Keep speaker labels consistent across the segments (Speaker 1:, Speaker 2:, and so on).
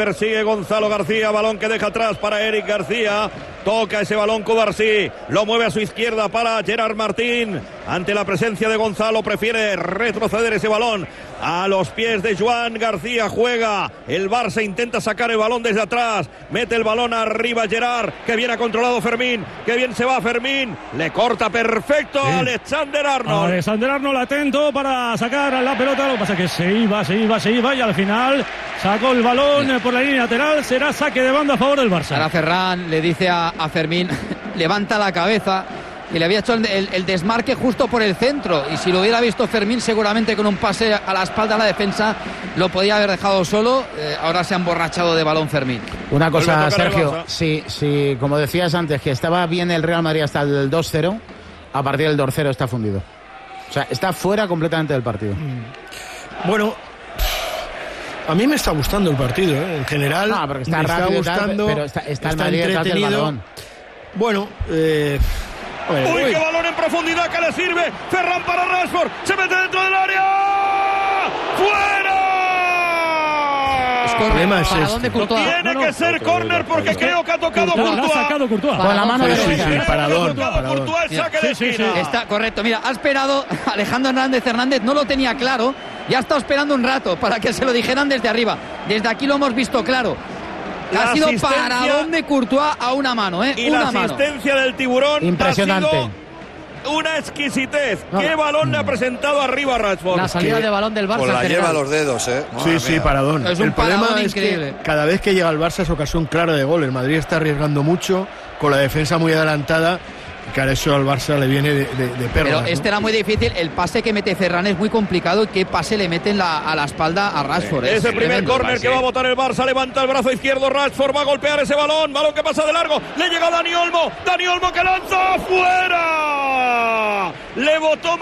Speaker 1: persigue Gonzalo García, balón que deja atrás para Eric García. Toca ese balón Cubarsí, lo mueve a su izquierda para Gerard Martín. Ante la presencia de Gonzalo prefiere retroceder ese balón a los pies de Joan García. Juega el Barça, intenta sacar el balón desde atrás, mete el balón arriba Gerard, que bien ha controlado Fermín, que bien se va Fermín, le corta perfecto a Alexander Arnold.
Speaker 2: Alexander Arnold atento para sacar la pelota, lo que pasa es que se iba y al final sacó el balón por la línea lateral. Será saque de banda a favor del Barça.
Speaker 3: Ahora Ferran le dice a Fermín, levanta la cabeza, y le había hecho el desmarque justo por el centro, y si lo hubiera visto Fermín seguramente con un pase a la espalda de la defensa lo podía haber dejado solo. Ahora se ha emborrachado de balón Fermín.
Speaker 4: Una cosa, Sergio, si como decías antes que estaba bien el Real Madrid hasta el 2-0, a partir del 2-0 está fundido, o sea, está fuera completamente del partido.
Speaker 5: Bueno, a mí me está gustando el partido, en general.
Speaker 4: No, porque está
Speaker 5: me
Speaker 4: rápido,
Speaker 5: está gustando,
Speaker 4: pero está el Madrid detrás del balón.
Speaker 5: Bueno,
Speaker 1: Uy, qué balón en profundidad que le sirve. Ferran para Rashford, se mete dentro del área. ¡Fuera!
Speaker 3: Es problema es
Speaker 5: ¿Para
Speaker 3: dónde
Speaker 1: Courtois? Tiene que ser córner porque creo que ha tocado Courtois.
Speaker 2: Ha sacado Courtois.
Speaker 4: Con la mano derecha.
Speaker 5: Sí, paradón.
Speaker 1: Courtois, saque de esquina.
Speaker 3: Está correcto, mira, ha esperado Alejandro Hernández, no lo tenía claro, y ha estado esperando un rato para que se lo dijeran desde arriba. Desde aquí lo hemos visto claro. Ha sido paradón de Courtois a una mano,
Speaker 1: y la asistencia del tiburón
Speaker 4: impresionante.
Speaker 1: ha sido una exquisitez. ¿Qué balón le ha presentado arriba a Rashford?
Speaker 6: La salida de balón del Barça.
Speaker 7: Con la lleva a los dedos,
Speaker 5: Sí, paradón.
Speaker 3: Es un
Speaker 5: el problema
Speaker 3: paradón
Speaker 5: es
Speaker 3: increíble.
Speaker 5: que cada vez que llega el Barça es ocasión clara de gol. El Madrid está arriesgando mucho, con la defensa muy adelantada. Y claro, eso al Barça le viene de perlas.
Speaker 3: Pero este era muy difícil. El pase que mete Ferran es muy complicado. ¿Y qué pase le mete a la espalda a Rashford?
Speaker 1: Es el primer córner que va a botar el Barça. Levanta el brazo izquierdo Rashford, va a golpear ese balón. Balón que pasa de largo. Le llega Dani Olmo. Dani Olmo que lanza fuera. Le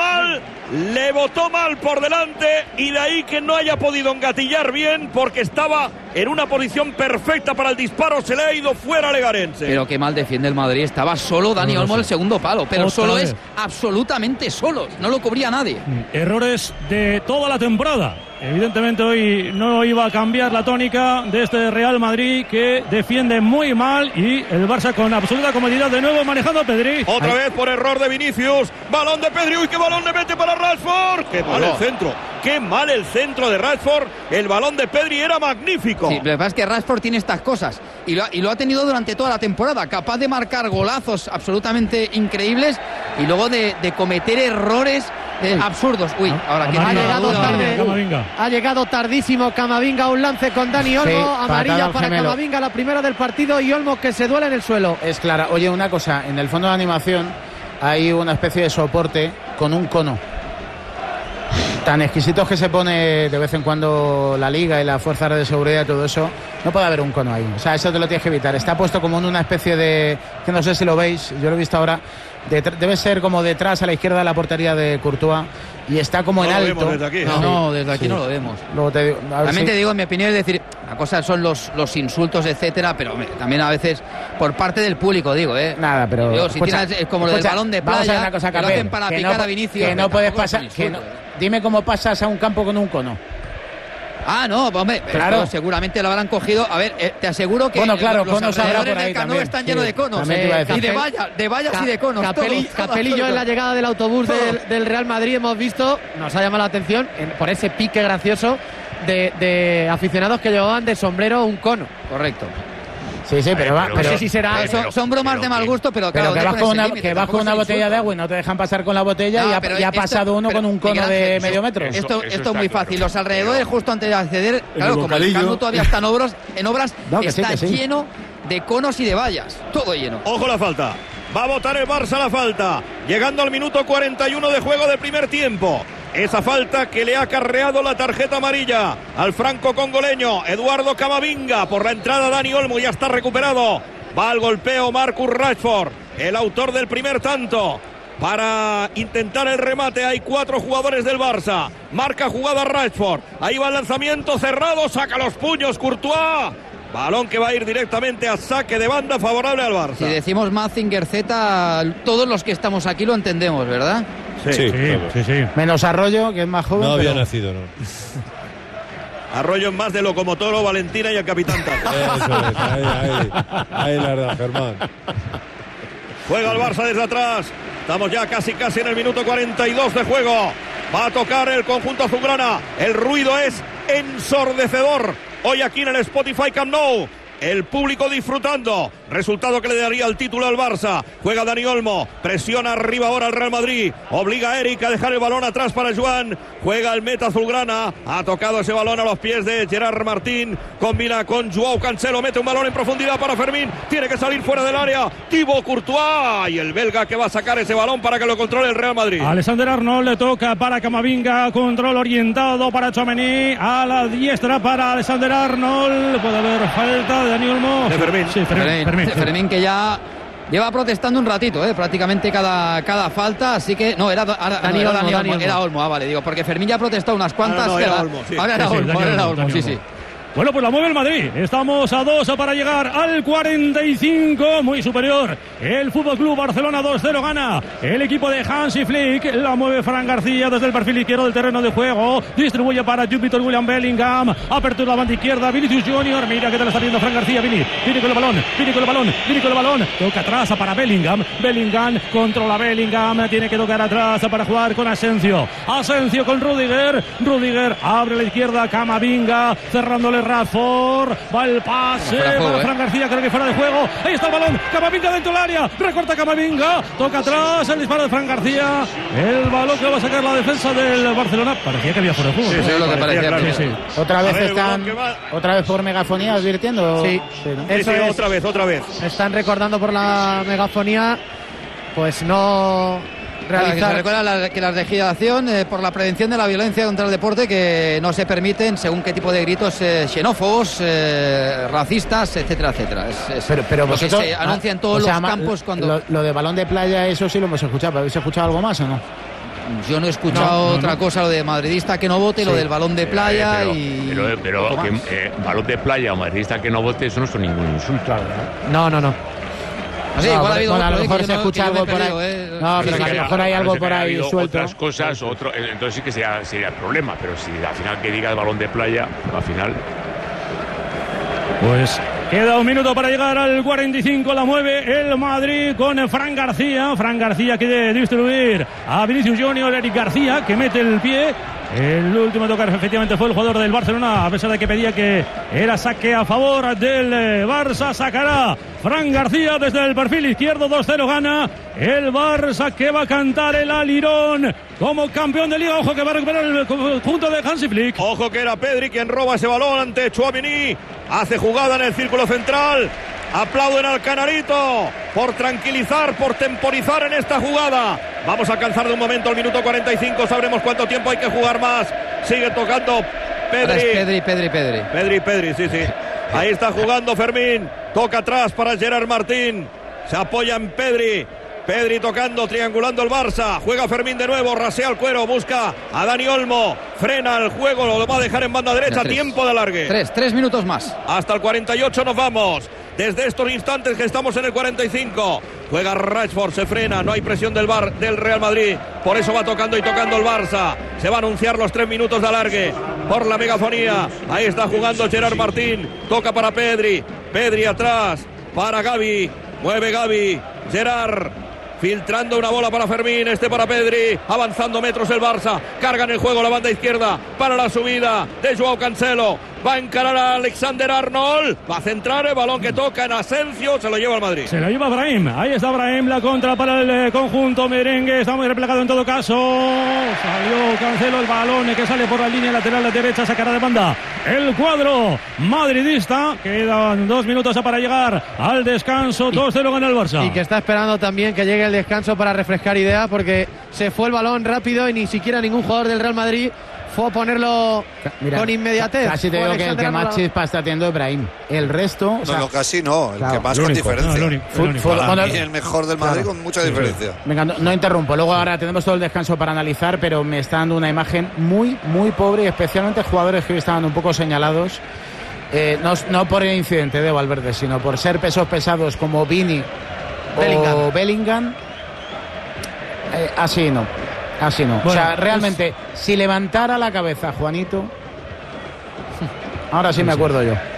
Speaker 1: botó mal por delante, y de ahí que no haya podido engatillar bien, porque estaba en una posición perfecta para el disparo. Se le ha ido fuera Legarense.
Speaker 3: Pero qué mal defiende el Madrid. Estaba solo Dani Olmo el segundo palo, pero
Speaker 2: Otra
Speaker 3: solo
Speaker 2: vez.
Speaker 3: es absolutamente solo. No lo cubría nadie.
Speaker 2: Errores de toda la temporada. Evidentemente hoy no iba a cambiar la tónica de este Real Madrid, que defiende muy mal, y el Barça con absoluta comodidad de nuevo manejando a Pedri.
Speaker 1: Otra vez por error de Vinicius. Balón de Pedri. Uy, qué balón le mete para Rashford. Qué mal el centro. Qué mal el centro de Rashford. El balón de Pedri era magnífico.
Speaker 3: Sí, lo que pasa es que Rashford tiene estas cosas y lo ha tenido durante toda la temporada, capaz de marcar golazos absolutamente increíbles y luego de cometer errores absurdos. Uy, ahora que
Speaker 6: ha llegado tarde.
Speaker 2: Camavinga.
Speaker 6: Ha llegado tardísimo Camavinga a un lance con Dani Olmo.
Speaker 4: Sí,
Speaker 6: amarilla para
Speaker 4: gemelo.
Speaker 6: Camavinga, la primera del partido, y Olmo que se duele en el suelo.
Speaker 4: Es clara. Oye, una cosa, en el fondo de animación hay una especie de soporte con un cono. Tan exquisitos que se pone de vez en cuando la Liga y las fuerzas de seguridad y todo eso, no puede haber un cono ahí. O sea, eso te lo tienes que evitar. Está puesto como en una especie de, que no sé si lo veis, yo lo he visto ahora, debe ser como detrás a la izquierda de la portería de Courtois, y está como en alto.
Speaker 1: Desde aquí.
Speaker 3: No, desde aquí no lo vemos.
Speaker 4: Luego te digo, a ver
Speaker 3: Realmente
Speaker 4: si...
Speaker 3: digo, en mi opinión, es decir, una cosa son los insultos, etcétera, pero hombre, también a veces por parte del público, digo,
Speaker 4: Nada, pero...
Speaker 3: Digo, si
Speaker 4: escucha,
Speaker 3: tienes, es como lo del balón de
Speaker 4: vamos a ver
Speaker 3: playa,
Speaker 4: una cosa,
Speaker 3: que lo
Speaker 4: Capel,
Speaker 3: hacen para
Speaker 4: que
Speaker 3: picar
Speaker 4: no,
Speaker 3: a Vinicius.
Speaker 4: que no puedes
Speaker 3: tampoco es un
Speaker 4: pasar... que no,
Speaker 3: insulto,
Speaker 4: dime cómo pasas a un campo con un cono.
Speaker 3: Ah, no, hombre,
Speaker 4: Claro.
Speaker 3: esto seguramente lo habrán cogido. A ver, te aseguro que
Speaker 4: Bueno, claro,
Speaker 3: los
Speaker 4: conos habrá
Speaker 3: alrededores
Speaker 4: por ahí
Speaker 3: del Camp Nou
Speaker 4: también.
Speaker 3: están
Speaker 4: Sí,
Speaker 3: llenos de conos.
Speaker 4: también te iba a decir.
Speaker 3: Y de vallas y de conos.
Speaker 6: Capel y yo en la llegada del autobús del Real Madrid hemos visto, nos ha llamado la atención por ese pique gracioso de aficionados que llevaban de sombrero un cono.
Speaker 3: Correcto.
Speaker 4: Sí, pero va...
Speaker 6: No sé si será...
Speaker 3: Son bromas de mal gusto, pero
Speaker 4: Pero
Speaker 3: claro,
Speaker 4: que vas con una botella de agua y no te dejan pasar con la botella, y ha pasado uno con un cono de medio metro.
Speaker 3: Esto es muy fácil. Los alrededores, justo antes de acceder, claro, como el Camp Nou todavía está en obras,
Speaker 4: No, que sí,
Speaker 3: está
Speaker 4: que sí.
Speaker 3: lleno de conos y de vallas. Todo lleno.
Speaker 1: Ojo la falta. Va a botar el Barça la falta. Llegando al minuto 41 de juego del primer tiempo. Esa falta que le ha acarreado la tarjeta amarilla al franco congoleño Eduardo Camavinga. Por la entrada Dani Olmo, ya está recuperado. Va al golpeo Marcus Rashford, el autor del primer tanto. Para intentar el remate hay 4 jugadores del Barça. Marca jugada Rashford. Ahí va el lanzamiento cerrado. Saca los puños Courtois. Balón que va a ir directamente a saque de banda favorable al Barça.
Speaker 3: Si decimos Mazinger Z, todos los que estamos aquí lo entendemos, ¿verdad?
Speaker 2: Sí.
Speaker 4: Menos Arroyo, que es más joven.
Speaker 8: No había
Speaker 4: pero...
Speaker 8: nacido, ¿no?
Speaker 1: Arroyo es más de Locomotoro, Valentina y el capitán Tato.
Speaker 7: Eso es, ahí la verdad, Germán.
Speaker 1: Juega el Barça desde atrás. Estamos ya casi en el minuto 42 de juego. Va a tocar el conjunto azulgrana. El ruido es ensordecedor. Hoy aquí en el Spotify Camp Nou. El público disfrutando. Resultado que le daría el título al Barça. Juega Dani Olmo. Presiona arriba ahora el Real Madrid. Obliga a Eric a dejar el balón atrás para Joan. Juega el meta azulgrana. Ha tocado ese balón a los pies de Gerard Martín. Combina con Joao Cancelo. Mete un balón en profundidad para Fermín. Tiene que salir fuera del área. Thibaut Courtois. Y el belga que va a sacar ese balón para que lo controle el Real Madrid.
Speaker 2: Alexander Arnold le toca para Camavinga. Control orientado para Tchouaméni. A la diestra para Alexander Arnold. Puede haber falta de Dani Olmo.
Speaker 1: De Fermín.
Speaker 2: Sí,
Speaker 3: Fermín que ya lleva protestando un ratito, prácticamente cada falta, así que no, era Dani Olmo, era Olmo, vale, digo, porque Fermín ya ha protestado unas cuantas.
Speaker 1: No, era Olmo, sí.
Speaker 3: Ahora era Olmo, sí.
Speaker 2: Bueno, pues la mueve el Madrid. Estamos a 2 para llegar al 45. Muy superior. El FC Barcelona 2-0 gana. El equipo de Hansi Flick. La mueve Fran García desde el perfil izquierdo del terreno de juego. Distribuye para Jude William Bellingham. Apertura la banda izquierda. Vinicius Junior. Mira que te lo está viendo Fran García. Vini con el balón. Toca atrás para Bellingham. Bellingham controla Bellingham. Tiene que tocar atrás para jugar con Asensio. Asensio con Rudiger. Rudiger abre la izquierda. Camavinga cerrándole Rashford, va el pase para Fran García, creo que fuera de juego. Ahí está el balón, Camavinga dentro del área, recorta Camavinga, toca atrás, el disparo de Fran García, el balón que va a sacar la defensa del Barcelona. Parecía que había fuera de juego.
Speaker 3: Sí, lo que parecía. Sí.
Speaker 4: Otra vez por megafonía advirtiendo.
Speaker 6: Sí,
Speaker 1: ¿no? Eso es, otra vez.
Speaker 6: Están recordando por la megafonía, pues no realizar.
Speaker 3: Se recuerda que la legislación por la prevención de la violencia contra el deporte, que no se permiten según qué tipo de gritos xenófobos, racistas, etcétera.
Speaker 4: Pero
Speaker 3: lo que se anuncia en todos los campos cuando...
Speaker 4: Lo de balón de playa, eso sí lo hemos escuchado. ¿Habéis escuchado algo más o no?
Speaker 3: Yo no he escuchado otra cosa, lo de madridista que no vote, lo del balón de playa
Speaker 8: pero balón de playa o madridista que no vote, eso no es ningún insulto, ¿verdad?
Speaker 6: No.
Speaker 3: Sí, igual ha habido
Speaker 4: a lo mejor se escucha algo por ahí. No, pero a lo mejor hay algo por ahí suelto.
Speaker 8: Otras cosas, entonces sí que sería el problema, pero si al final que diga el balón de playa, al final...
Speaker 2: Pues queda un minuto para llegar al 45, la mueve el Madrid con Fran García. Fran García quiere distribuir a Vinicius Junior, Eric García, que mete el pie. El último a tocar efectivamente fue el jugador del Barcelona, a pesar de que pedía que era saque a favor del Barça. Sacará Fran García desde el perfil izquierdo, 2-0 gana el Barça, que va a cantar el alirón como campeón de liga. Ojo que va a recuperar el conjunto de Hansi Flick.
Speaker 1: Ojo que era Pedri quien roba ese balón ante Tchouaméni. Hace jugada en el círculo central. Aplauden al Canarito por tranquilizar, por temporizar en esta jugada. Vamos a alcanzar de un momento el minuto 45. Sabremos cuánto tiempo hay que jugar más. Sigue tocando Pedri. Pedri, sí. Ahí está jugando Fermín. Toca atrás para Gerard Martín. Se apoya en Pedri. Pedri tocando, triangulando el Barça. Juega Fermín de nuevo, rasea el cuero, busca a Dani Olmo. Frena el juego, lo va a dejar en banda derecha. Tiempo de alargue.
Speaker 3: 3 minutos más.
Speaker 1: Hasta el 48 nos vamos. Desde estos instantes que estamos en el 45. Juega Rashford, se frena, no hay presión del Real Madrid. Por eso va tocando y tocando el Barça. Se va a anunciar los 3 minutos de alargue por la megafonía. Ahí está jugando Gerard Martín. Toca para Pedri. Pedri atrás para Gavi. Mueve Gavi. Gerard. Filtrando una bola para Fermín, para Pedri, avanzando metros el Barça, carga en el juego la banda izquierda para la subida de Joao Cancelo, va a encarar a Alexander Arnold, va a centrar el balón que toca en Asensio, se lo lleva al Madrid.
Speaker 2: Se lo lleva Brahim, ahí está Brahim, la contra para el conjunto merengue, está muy replegado en todo caso, salió Cancelo, el balón que sale por la línea lateral derecha, sacará de banda el cuadro madridista. Quedan 2 minutos para llegar al descanso, 2-0 gana el Barça.
Speaker 6: Y que está esperando también que llegue el descanso para refrescar ideas, porque se fue el balón rápido y ni siquiera ningún jugador del Real Madrid fue a ponerlo con inmediatez.
Speaker 4: Casi te digo que el que más chispa está teniendo es Brahim. El resto...
Speaker 9: casi no, el que más con diferencia. El mejor del Madrid con mucha diferencia.
Speaker 4: Venga, no interrumpo. Luego ahora tenemos todo el descanso para analizar, pero me está dando una imagen muy, muy pobre, y especialmente jugadores que hoy estaban un poco señalados. No por el incidente de Valverde, sino por ser pesos pesados como Vini o Bellingham. Así no. Bueno, o sea, realmente, si levantara la cabeza Juanito, Ahora sí me acuerdo yo.